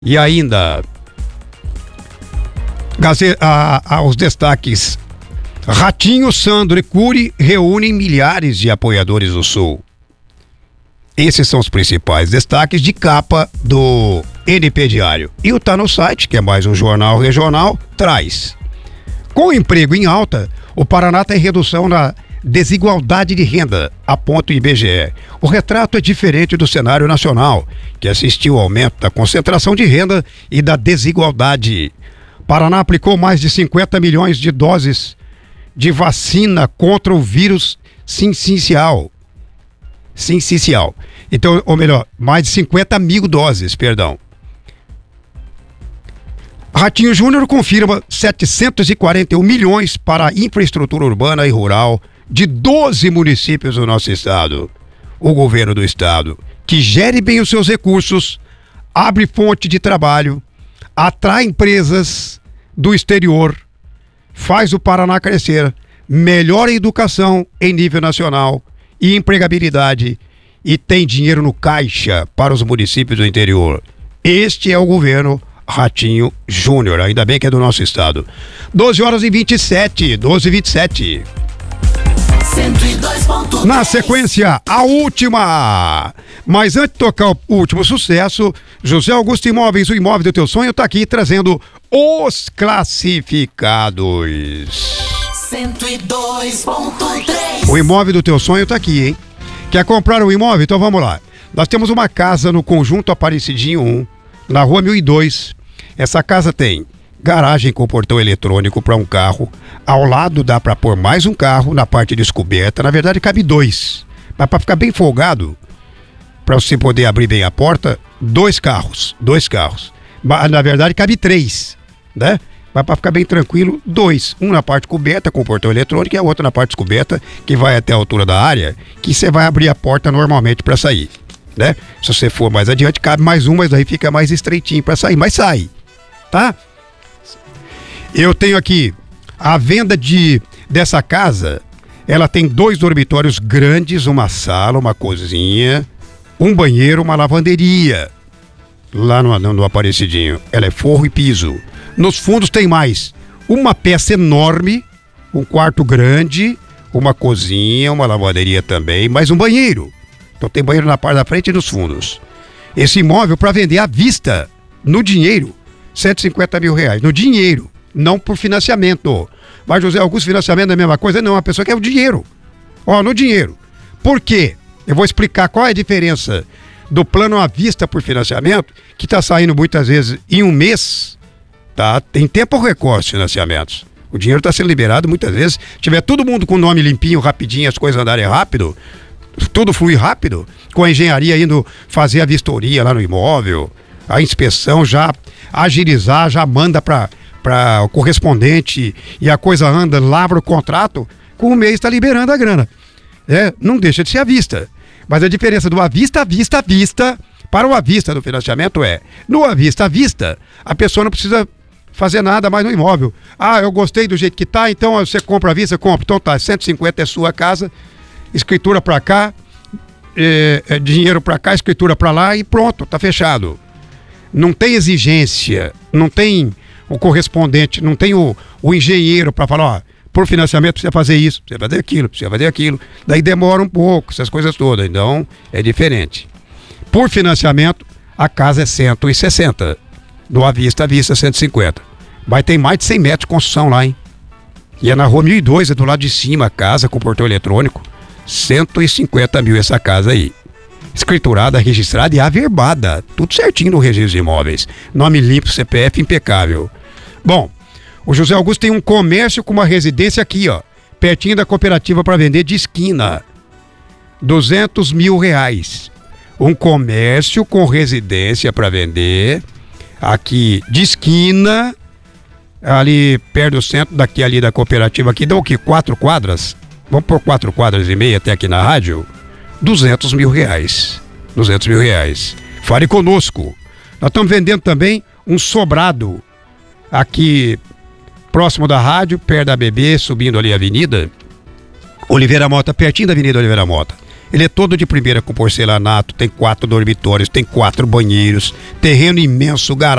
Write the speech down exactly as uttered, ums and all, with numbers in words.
E ainda, Gaze- a, a, os destaques: Ratinho, Sandro e Cury reúnem milhares de apoiadores do Sul. Esses são os principais destaques de capa do N P Diário. E o Tá no Site, que é mais um jornal regional, traz: com o emprego em alta, o Paraná tem redução na desigualdade de renda, aponta o I B G E. O retrato é diferente do cenário nacional, que assistiu ao aumento da concentração de renda e da desigualdade. Paraná aplicou mais de cinquenta milhões de doses de vacina contra o vírus sincicial. Sincicial. Então, ou melhor, mais de cinquenta mil doses, perdão. Ratinho Júnior confirma setecentos e quarenta e um milhões para a infraestrutura urbana e rural de doze municípios do nosso estado. O governo do estado, que gere bem os seus recursos, abre fonte de trabalho, atrai empresas do exterior, faz o Paraná crescer, melhora a educação em nível nacional e empregabilidade, e tem dinheiro no caixa para os municípios do interior. Este é o governo Ratinho Júnior, ainda bem que é do nosso estado. doze horas e vinte e sete, doze e vinte e sete. cento e dois ponto três. Na sequência, a última. Mas antes de tocar o último sucesso, José Augusto Imóveis, o imóvel do teu sonho, tá aqui trazendo os classificados. cento e dois ponto três. O imóvel do teu sonho tá aqui, hein? Quer comprar um imóvel? Então vamos lá. Nós temos uma casa no Conjunto Aparecidinho um, na rua mil e dois. Essa casa tem garagem com portão eletrônico para um carro. Ao lado dá para pôr mais um carro na parte descoberta. Na verdade cabe dois. Mas para ficar bem folgado, para você poder abrir bem a porta, dois carros. Dois carros. Mas, na verdade cabe três, né? Mas para ficar bem tranquilo, dois. Um na parte coberta com portão eletrônico e a outra na parte descoberta, que vai até a altura da área, que você vai abrir a porta normalmente para sair, né? Se você for mais adiante, cabe mais um, mas daí fica mais estreitinho para sair. Mas sai, tá? Eu tenho aqui a venda de, dessa casa. Ela tem dois dormitórios grandes, uma sala, uma cozinha, um banheiro, uma lavanderia. Lá no, no, no Aparecidinho. Ela é forro e piso. Nos fundos tem mais uma peça enorme, um quarto grande, uma cozinha, uma lavanderia também, mais um banheiro. Então tem banheiro na parte da frente e nos fundos. Esse imóvel para vender à vista, no dinheiro, cento e cinquenta mil reais. No dinheiro, não por financiamento. Mas José Augusto, financiamento é a mesma coisa? Não, a pessoa quer o dinheiro. Ó, no dinheiro. Por quê? Eu vou explicar qual é a diferença do plano à vista por financiamento, que está saindo muitas vezes em um mês. Tá? Tem tempo recorde os financiamentos. O dinheiro está sendo liberado muitas vezes. Tiver todo mundo com o nome limpinho, rapidinho, as coisas andarem rápido, tudo flui rápido, com a engenharia indo fazer a vistoria lá no imóvel, a inspeção já agilizar, já manda para para o correspondente e a coisa anda, lavra o contrato, com o mês está liberando a grana. É, não deixa de ser à vista. Mas a diferença do à vista, à vista, à vista, para o à vista do financiamento é, no à vista, à vista, a pessoa não precisa fazer nada mais no imóvel. Ah, eu gostei do jeito que tá, então você compra à vista, compra. Então tá, cento e cinquenta é sua casa, escritura para cá, é, é, dinheiro para cá, escritura para lá e pronto, tá fechado. Não tem exigência, não tem o correspondente, não tem o, o engenheiro para falar, ó, por financiamento precisa fazer isso, precisa fazer aquilo, precisa fazer aquilo. Daí demora um pouco, essas coisas todas, então é diferente. Por financiamento, a casa é cento e sessenta. Do à vista, à vista, cento e cinquenta. Mas tem mais de cem metros de construção lá, hein? E é na rua mil e dois, é do lado de cima a casa, com portão eletrônico. cento e cinquenta mil essa casa aí. Escriturada, registrada e averbada. Tudo certinho no registro de imóveis. Nome limpo, C P F impecável. Bom, o José Augusto tem um comércio com uma residência aqui, ó. Pertinho da cooperativa para vender de esquina. duzentos mil reais. Um comércio com residência para vender aqui de esquina, ali perto do centro, daqui ali da cooperativa aqui, dá o quê? Quatro quadras? Vamos por quatro quadras e meia até aqui na rádio? duzentos mil reais. duzentos mil reais. Fale conosco. Nós estamos vendendo também um sobrado aqui próximo da rádio, perto da B B, subindo ali a avenida Oliveira Mota, pertinho da Avenida Oliveira Mota. Ele é todo de primeira com porcelanato, tem quatro dormitórios, tem quatro banheiros, terreno imenso, garagem.